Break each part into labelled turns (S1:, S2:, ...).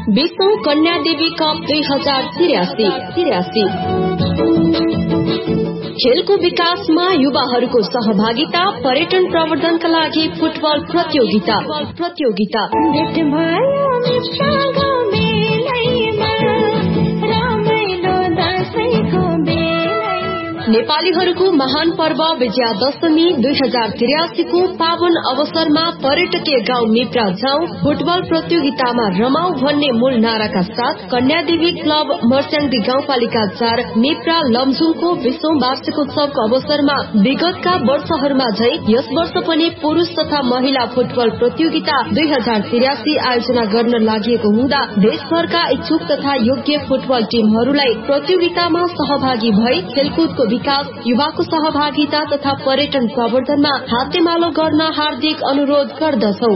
S1: 20औं कन्या देवी कप 2083। खेलको विकासमा युवाहरूको सहभागिता, पर्यटन प्रवर्धनका लागि फुटबल प्रतियोगिता। नेपालीहरूको महान पर्व विजयादशमी 2083 को पावन अवसरमा पर्यटकीय गाउँ मिप्रा जाउँ, फुटबल प्रतियोगितामा रमाऊ भन्ने मूल नाराका साथ कन्यादेवी क्लब मर्स्याङदी गाउँपालिका 4 मिप्रा लमजुङको 20औं वार्षिकोत्सवको अवसरमा विगतका वर्षहरूमा झै यस वर्ष पनि पुरुष तथा महिला फुटबल प्रतियोगिता 2083 आयोजना गर्न लागि हुँदा देशभरका इच्छुक तथा योग्य फुटबल टिमहरूलाई प्रतियोगितामा सहभागी भई खेलकुदको विकास, युवाको सहभागिता तथा पर्यटन प्रवर्धनमा हातेमालो गर्न हार्दिक अनुरोध गर्दछौ।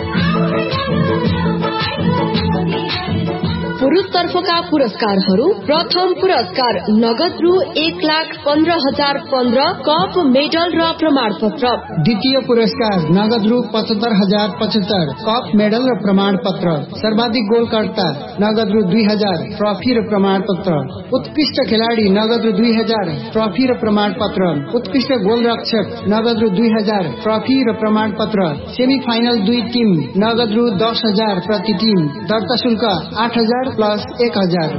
S1: पुरुष तर्फका पुरस्कारहरू: प्रथम पुरस्कार नगद रु 1,15,015 कप, मेडल र प्रमाणपत्र।
S2: द्वितीय पुरस्कार नगद रु 75,075 कप, मेडल र प्रमाणपत्र। सर्वाधिक गोलकर्ता नगद रु 2,000 ट्रफी र प्रमाणपत्र। उत्कृष्ट खेलाडी नगद रु 2,000 ट्रफी र प्रमाणपत्र। उत्कृष्ट गोलरक्षक नगद रु 2,000 ट्रफी र प्रमाणपत्र। सेमिफाइनल 2 टिम नगद रु 10,000 प्रति टिम। दर्ता शुल्क 8,000 प्लस 1,000।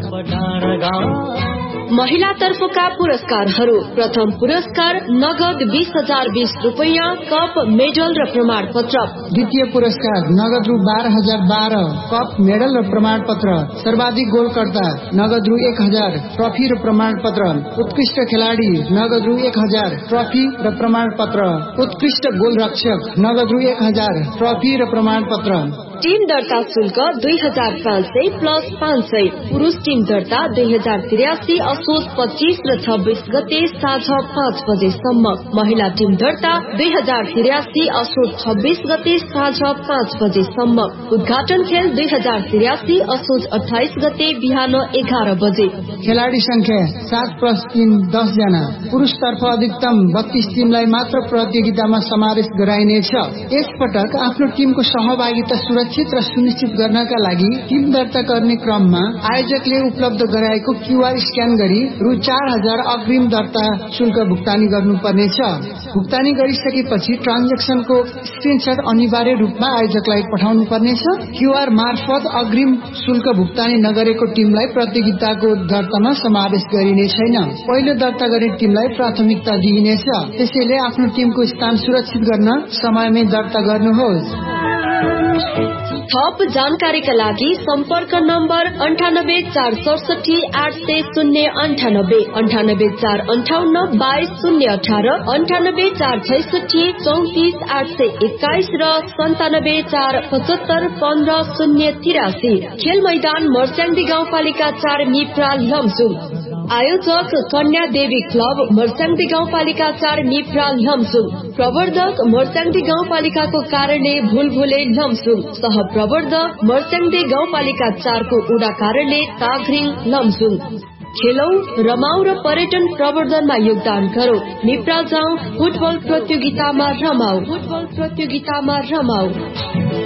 S1: महिला तर्फका पुरस्कारहरू: प्रथम पुरस्कार नगद 20,020 रुपैयाँ कप, मेडल र प्रमाणपत्र।
S2: द्वितीय पुरस्कार नगद रु 12,012 कप, मेडल र प्रमाणपत्र। सर्वाधिक गोलकर्ता नगद रु 1,000 ट्रफी र प्रमाणपत्र। उत्कृष्ट खेलाडी नगद रु 1,000 ट्रफी र प्रमाणपत्र। उत्कृष्ट गोलरक्षक नगद रु 1,000 ट्रफी र प्रमाणपत्र।
S1: टीम दर्ता शुल्क 2,500 प्लस 500। पुरुष टीम दर्ता 2083 असोज 25 र 26 गते साँझ 5 बजेसम्म। महिला टीम दर्ता 2083 असोज 26 गते साँझ 5 बजेसम्म। उद्घाटन खेल 2083 असोज 28 गते बिहान 11 बजे।
S2: खेलाडी संख्या 7 + 3 10 जना। पुरुष तर्फ अधिकतम 32 टिमलाई मात्र प्रतियोगितामा समावेश गराइनेछ। यसपटक आफ्नो टिमको सहभागिता सुरक्षित र सुनिश्चित गर्नका लागि टिम दर्ता गर्ने क्रममा आयोजकले उपलब्ध गराएको क्यूआर स्क्यान गरी रु 4,000 अग्रिम दर्ता शुल्क भुक्तानी गर्नुपर्नेछ। भुक्तानी गरिसकेपछि ट्रान्जेक्सनको स्क्रिनशट अनिवार्य रूपमा आयोजकलाई पठाउनु पर्नेछ। क्यूआर मार्फत अग्रिम शुल्क भुक्तानी नगरेको टिमलाई प्रतियोगिताको दर्तामा समावेश गरिने छैन। पहिलो दर्ता गर्ने टिमलाई प्राथमिकता दिइनेछ। त्यसैले आफ्नो टिमको स्थान सुरक्षित गर्न समयमै दर्ता गर्नुहोस्।
S1: थप जानकारीका लागि सम्पर्क नम्बर 98,467 800 98, 98,458 22 018, 98,466 34 821 र 97,475 15 083। खेल मैदान मर्स्याङदी गाउँपालिका 4 मिप्रा लमजुङ। आयोजक कन्या देवी क्लब मर्स्याङदी गाउँपालिका 4 मिप्रा लमजुङ। प्रवर्धक मर्स्याङदी गाउँपालिकाको कार्यालय भुलभुले लमजुङ। सह प्रवर्धक मर्स्याङदी गाउँपालिका 4 को उडा कार्यालय ताघ्रिङ लमजुङ। खेलौं, रमाऊ र पर्यटन प्रवर्धनमा योगदान गरौं। मिप्रा जाउँ, फुटबल प्रतियोगितामा रमाऊ।